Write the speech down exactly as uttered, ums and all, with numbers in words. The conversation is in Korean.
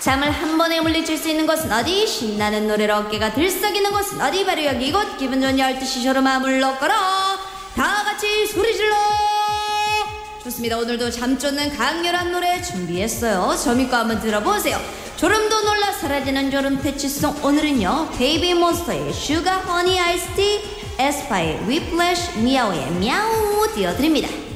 잠을 한 번에 물리칠 수 있는 곳은 어디? 신나는 노래로 어깨가 들썩이는 곳은 어디? 바로 여기 이곳. 기분 좋은 열두 시 쇼로마 물러거라. 다 같이 소리 질러. 좋습니다. 오늘도 잠 쫓는 강렬한 노래 준비했어요. 저 믿고 한번 들어보세요. 졸음도 놀라 사라지는 졸음 퇴치송. 오늘은요 베이비 몬스터의 슈가 허니 아이스티, 에스파의 위플래시, 미아오의 미아우 띄워드립니다.